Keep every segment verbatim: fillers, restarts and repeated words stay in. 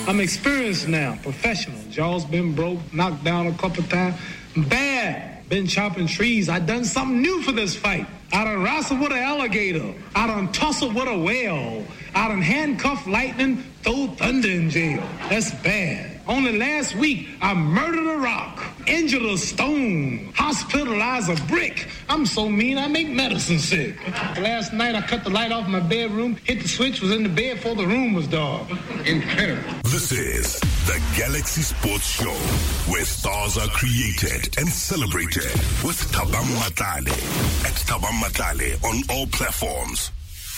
I'm experienced now, professional. Jaw's been broke, knocked down a couple times. Bad. Been chopping trees. I done something new for this fight. I done wrestled with an alligator. I done tussled with a whale. I done handcuffed lightning, throw thunder in jail. That's bad. Only last week, I murdered a rock, injured a stone, hospitalized a brick. I'm so mean, I make medicine sick. Last night, I cut the light off my bedroom, hit the switch, was in the bed before the room was dark. Incredible. This is the Galaxy Sports Show, where stars are created and celebrated with Thabang Matlale at Thabang Matlale on all platforms.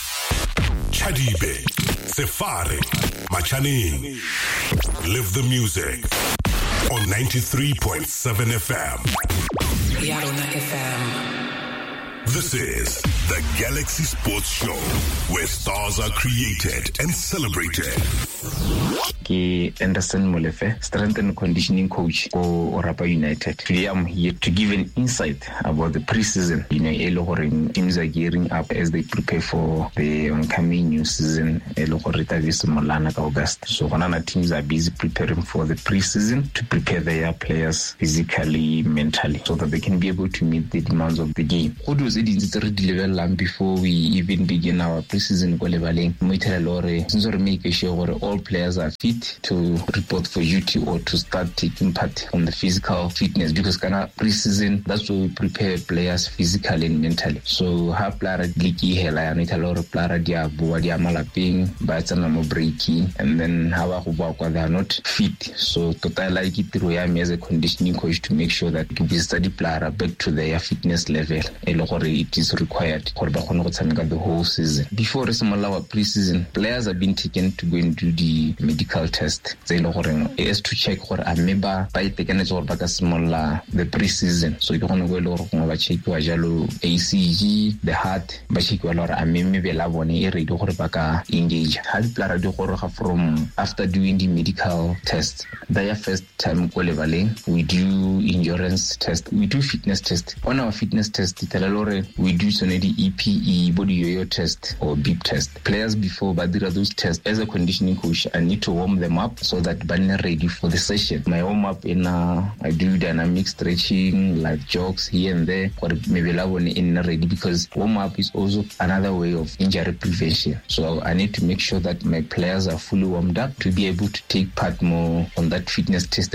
Chadibe, Sefari, Machaning. Live the music on ninety-three point seven F M. Yarona F M. This is the Galaxy Sports Show, where stars are created and celebrated. Ke Anderson Molefe, strength and conditioning coach for Orapa United. Today I'm here to give an insight about the preseason. You know, Elohoring teams are gearing up as they prepare for the oncoming new season. Elohorita Molana August. So Honana teams are busy preparing for the preseason to prepare their players physically, mentally, so that they can be able to meet the demands of the game. What was it in the level before we even begin our preseason leveling? We tell Lore, since we make sure all players are fit to report for duty or to start taking part on the physical fitness, because kind pre-season, that's where we prepare players physically and mentally. So ha player gliki hela ya nita loro player dia bua dia malaping but na mo breaking, and then how they are not fit. So total like itiro ya me as a conditioning coach to make sure that we study player back to their fitness level it is required for the whole season. Before our pre-season, players have been taken to go and do the medical test. They is to check for a member by taking it or the pre-season. So you want to go check A C G, the heart, but check a maybe labone engage. Had player do from after doing the medical test. Their first time we do endurance test, we do fitness test. On our fitness test, we do so the E P E body yo-yo test or beep test. Players before but there are those tests as a conditioning coach, I need to warm them up so that they're ready for the session. My warm up in uh, I do dynamic stretching, like jogs here and there, or maybe in ready, because warm up is also another way of injury prevention. So I need to make sure that my players are fully warmed up to be able to take part more on that fitness test.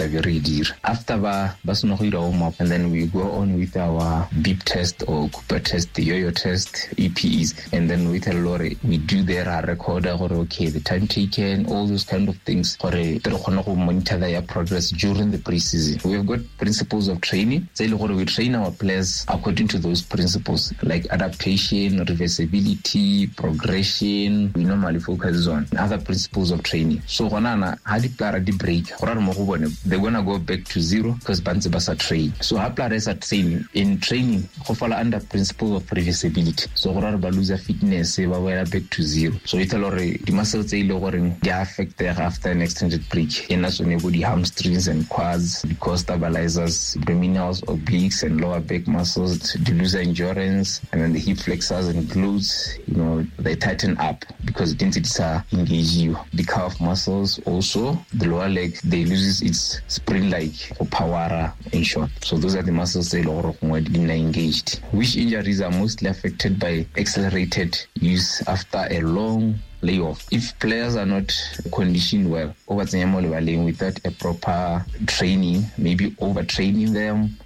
After that, warm up, and then we go on with our beep test or Cooper test, the yo-yo test, E P Es, and then we tell Lore, we do there a recorder or okay, the time taken, all those kind of things, or a monitor their progress during the preseason. We've got principles of training. We train our players according to those principles, like adaptation, reversibility, progression. We normally focus on other principles of training. So Honana, how the player the break, they're gonna go back to zero because Banzibasa train. So how players are training in training under principle of reversibility. So we lose fitness, we are back to zero. So it's a lot of the muscles they are affected after an extended break. In us, the hamstrings and quads, the core stabilizers, abdominals, obliques, and lower back muscles, the loser endurance, and then the hip flexors and glutes, you know, they tighten up because densities are engaging you. The calf muscles also, the lower leg, they lose its spring-like or power in short. So those are the muscles they are engaged. Which injuries are mostly affected by accelerated use after a long layoff? If players are not conditioned well, without a proper training, maybe overtraining them,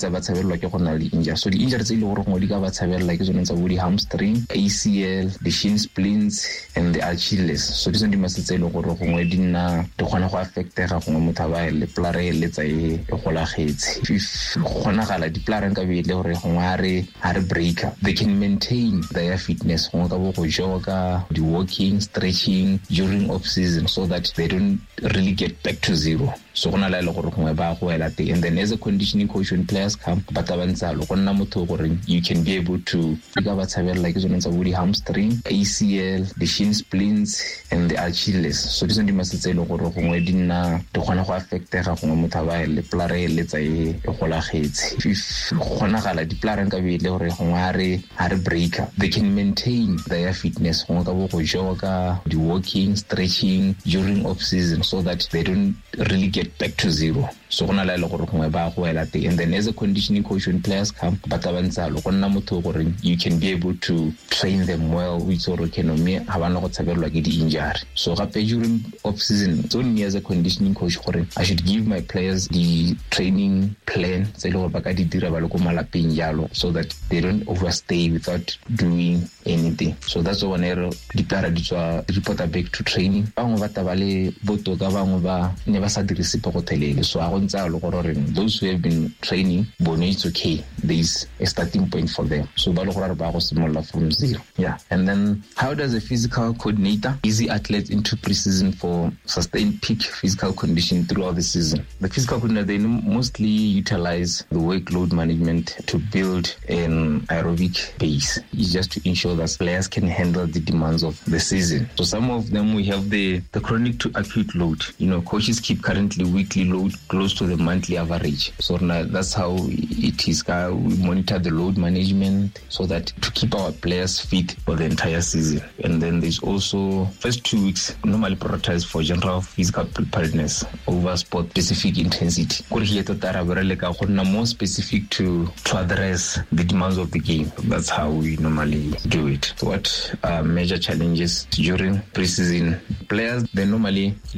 so the injuries like the hamstring, A C L, the shin splints, and the Achilles. So these are the muscles that are affect the player. Let's say if breaker, they can maintain their fitness, the walking, stretching during off season, so that they don't really get back to zero. So and then as a conditioning coach, when players come, you can be able to figure out like the hamstring, A C L, the shin splints, and the Achilles. So these are the muscles that are affect the player. Let's say if the breaker, they can maintain their fitness, nyaka the walking, stretching during off season so that they don't really get back to zero. So and then as a conditioning coach, when players come, you can be able to train them well with or can me have like injury. So during off season, so me as a conditioning coach, I should give my players the training plan so that they don't overstay without doing anything. So that's one error. The player report back to training. So I those who have been training, it's okay. There's a starting point for them. So from zero. Yeah. And then how does a physical coordinator ease athletes into preseason for sustained peak physical condition throughout the season? The physical coordinator, they mostly utilize the workload management to build an aerobic base. It's just to ensure that players can handle the demands of the season. So some of them, we have the, the chronic to acute load. You know, coaches keep currently weekly load close to the monthly average. So now that's how it is. We monitor the load management so that to keep our players fit for the entire season. And then there's also first two weeks normally prioritized for general physical preparedness over sport specific intensity. More specific to, to address the demands of the game. That's how we normally do it. What are major challenges during preseason? Players, they normally